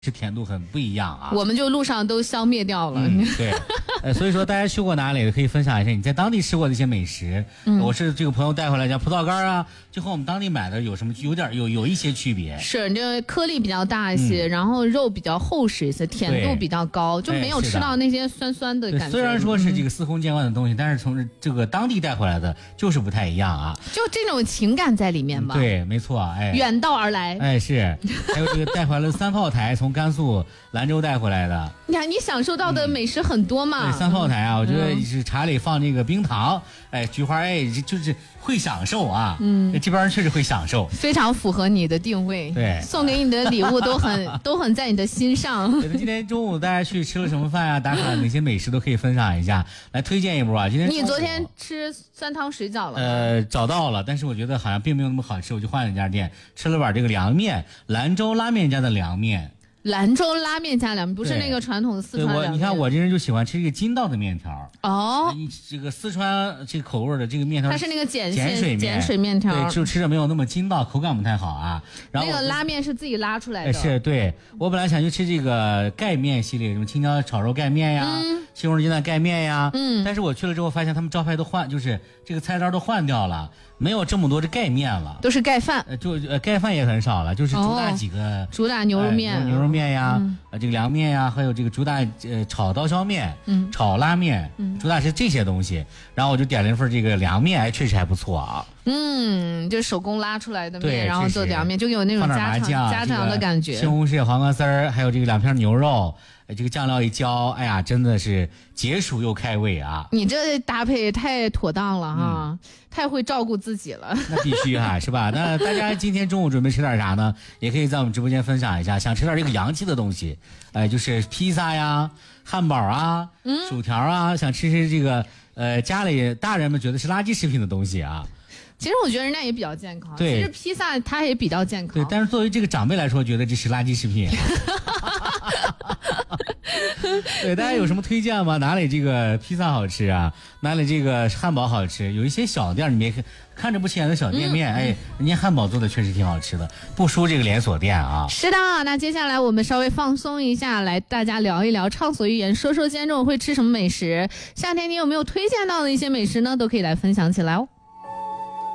是甜度很不一样啊， 我们就路上都消灭掉了。 对，所以说大家去过哪里可以分享一下你在当地吃过的一些美食。我是这个朋友带回来，像葡萄干啊，就和我们当地买的有什么有一些区别。 是，这颗粒比较大一些，然后肉比较厚实一些，甜度比较高，就没有吃到那些酸酸的感觉。 虽然说是这个司空见惯的东西，但是从这个当地带回来的就是不太一样啊， 就这种情感在里面吧。 对，没错，哎， 远道而来， 哎是，还有这个带回来的三炮台，从甘肃兰州带回来的。 你享受到的美食很多嘛。 对，三炮台啊，我觉得是茶里放这个冰糖，哎，菊花，哎，就是会享受啊。这边人确实会享受， 非常符合你的定位。 对， 送给你的礼物都很在你的心上。 今天中午大家去吃了什么饭啊？打卡哪些美食都可以分享一下，来推荐一波啊。今天你昨天吃酸汤水饺了吗？ 找到了，但是我觉得好像并没有那么好吃，我就换了一家店，吃了碗这个凉面，兰州拉面家的凉面。 兰州拉面加凉面，不是那个传统的四川凉面。 你看我这人就喜欢吃这个筋道的面条。 哦， 这个四川这个口味的这个面条， 它是那个碱水面条， 对，就吃着没有那么筋道，口感不太好啊。然后那个拉面是自己拉出来的。 是，对，我本来想去吃这个盖面系列，什么青椒炒肉盖面呀，西红柿鸡蛋盖面呀，但是我去了之后发现他们招牌都换，就是这个菜单都换掉了，没有这么多的盖面了， 都是盖饭， 盖饭也很少了，就是主打几个， 主打牛肉面， 牛肉面呀，这个凉面呀，还有这个主打炒刀削面，炒拉面，主打是这些东西。然后我就点了一份这个凉面，哎，确实还不错啊。 就手工拉出来的面， 对， 然后做凉面，就有那种家常的感觉。 西红柿、黄瓜丝儿，还有这个2片牛肉，这个酱料一浇，哎呀，真的是解暑又开胃啊！ 你这搭配太妥当了哈，太会照顾自己了。 那必须哈，是吧？那大家今天中午准备吃点啥呢？也可以在我们直播间分享一下，想吃点这个洋气的东西，就是披萨呀、汉堡啊、薯条啊，想吃这个家里大人们觉得是垃圾食品的东西啊。 其实我觉得人家也比较健康， 对， 其实披萨它也比较健康， 对，但是作为这个长辈来说，觉得这是垃圾食品。对，大家有什么推荐吗？哪里这个披萨好吃啊？哪里这个汉堡好吃？有一些小店，你别看着不起眼的小店面，人家汉堡做的确实挺好吃的，不输这个连锁店啊。 是的，那接下来我们稍微放松一下，来大家聊一聊，畅所欲言，说说今天中午会吃什么美食。夏天你有没有推荐到的一些美食呢？都可以来分享起来哦。